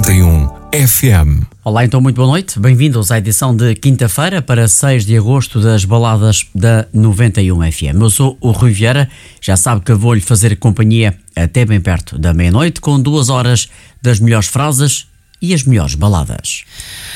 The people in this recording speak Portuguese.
91 FM. Olá, então muito boa noite. Bem-vindos à edição de quinta-feira para 6 de agosto das baladas da 91 FM. Eu sou o Rui Vieira, já sabe que vou-lhe fazer companhia até bem perto da meia-noite com 2 horas das melhores frases e as melhores baladas.